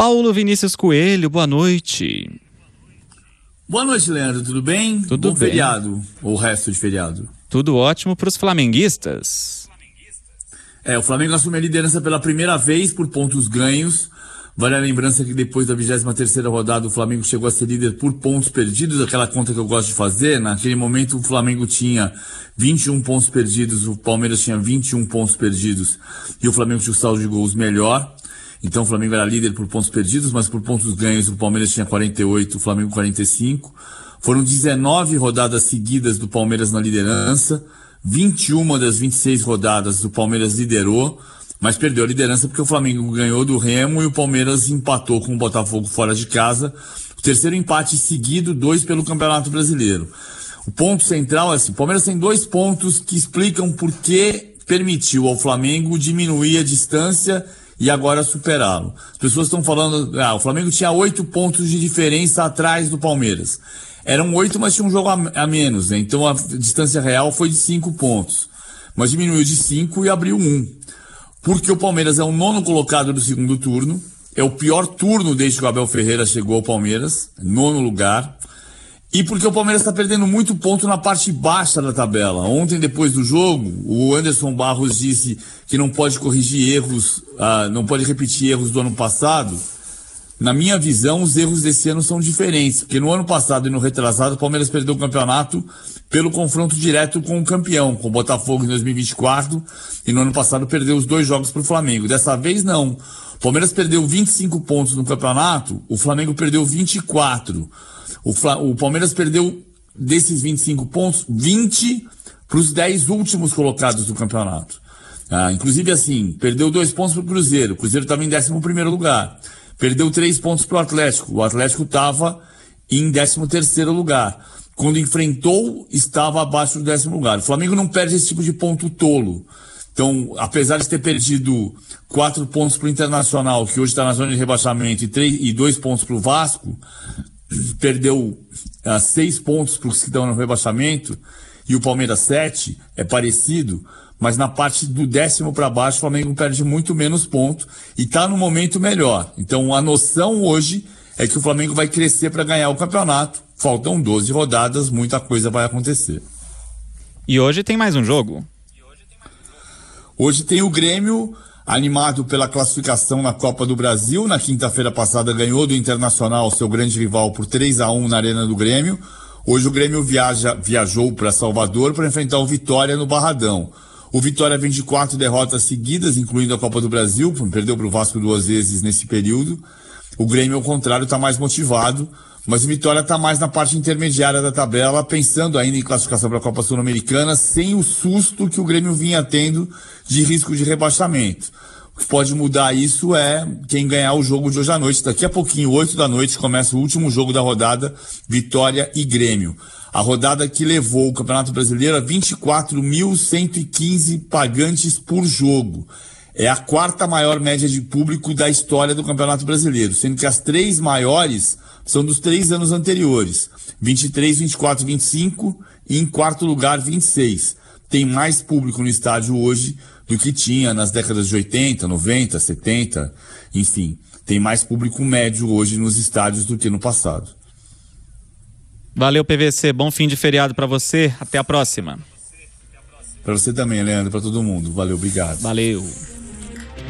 Paulo Vinícius Coelho, boa noite. Boa noite, Leandro, tudo bem? Tudo bem. Feriado, ou o resto de feriado? Tudo ótimo para os flamenguistas. O Flamengo assume a liderança pela primeira vez por pontos ganhos. Vale a lembrança que depois da 23ª rodada o Flamengo chegou a ser líder por pontos perdidos, aquela conta que eu gosto de fazer. Naquele momento o Flamengo tinha 21 pontos perdidos, o Palmeiras tinha 21 pontos perdidos e o Flamengo tinha o saldo de gols melhor. Então o Flamengo era líder por pontos perdidos, mas por pontos ganhos o Palmeiras tinha 48, o Flamengo 45. Foram 19 rodadas seguidas do Palmeiras na liderança, 21 das 26 rodadas o Palmeiras liderou, mas perdeu a liderança porque o Flamengo ganhou do Remo e o Palmeiras empatou com o Botafogo fora de casa. O terceiro empate seguido, 2 pelo Campeonato Brasileiro. O ponto central é assim, o Palmeiras tem 2 pontos que explicam por que permitiu ao Flamengo diminuir a distância e agora superá-lo. As pessoas estão falando, o Flamengo tinha 8 pontos de diferença atrás do Palmeiras. Eram 8, mas tinha um jogo a menos, né? Então a distância real foi de 5 pontos. Mas diminuiu de 5 e abriu 1. Porque o Palmeiras é o 9º colocado do segundo turno. É o pior turno desde que o Abel Ferreira chegou ao Palmeiras. 9º lugar. E porque o Palmeiras está perdendo muito ponto na parte baixa da tabela. Ontem, depois do jogo, o Anderson Barros disse que não pode corrigir erros, não pode repetir erros do ano passado. Na minha visão, os erros desse ano são diferentes, porque no ano passado e no retrasado, o Palmeiras perdeu o campeonato pelo confronto direto com o campeão, com o Botafogo em 2024, e no ano passado perdeu os 2 jogos para o Flamengo. Dessa vez, não. O Palmeiras perdeu 25 pontos no campeonato, o Flamengo perdeu 24. O Palmeiras perdeu, desses 25 pontos, 20 para os 10 últimos colocados do campeonato. Inclusive, assim, perdeu 2 pontos para o Cruzeiro. O Cruzeiro estava em 11º lugar. Perdeu 3 pontos para o Atlético. O Atlético estava em 13º lugar. Quando enfrentou, estava abaixo do 10º lugar. O Flamengo não perde esse tipo de ponto tolo. Então, apesar de ter perdido 4 pontos para o Internacional, que hoje está na zona de rebaixamento, e 2 pontos para o Vasco, perdeu 6 pontos para os que estão no rebaixamento, e o Palmeiras 7, é parecido. Mas na parte do 10º para baixo, o Flamengo perde muito menos pontos e está no momento melhor. Então a noção hoje é que o Flamengo vai crescer para ganhar o campeonato. Faltam 12 rodadas, muita coisa vai acontecer. E hoje tem mais um jogo? Hoje tem o Grêmio, animado pela classificação na Copa do Brasil. Na quinta-feira passada ganhou do Internacional, seu grande rival, por 3-1 na Arena do Grêmio. Hoje o Grêmio viajou para Salvador para enfrentar o Vitória no Barradão. O Vitória vem de 4 derrotas seguidas, incluindo a Copa do Brasil, perdeu para o Vasco 2 vezes nesse período. O Grêmio, ao contrário, está mais motivado, mas o Vitória está mais na parte intermediária da tabela, pensando ainda em classificação para a Copa Sul-Americana, sem o susto que o Grêmio vinha tendo de risco de rebaixamento. O que pode mudar isso é quem ganhar o jogo de hoje à noite. Daqui a pouquinho, 8 da noite, começa o último jogo da rodada, Vitória e Grêmio. A rodada que levou o Campeonato Brasileiro a 24.115 pagantes por jogo. É a 4ª maior média de público da história do Campeonato Brasileiro, sendo que as 3 maiores são dos 3 anos anteriores. 23, 24, 25 e em 4º lugar 26. Tem mais público no estádio hoje do que tinha nas décadas de 80, 90, 70, enfim. Tem mais público médio hoje nos estádios do que no passado. Valeu, PVC. Bom fim de feriado para você. Até a próxima. Para você também, Leandro, para todo mundo. Valeu, obrigado. Valeu.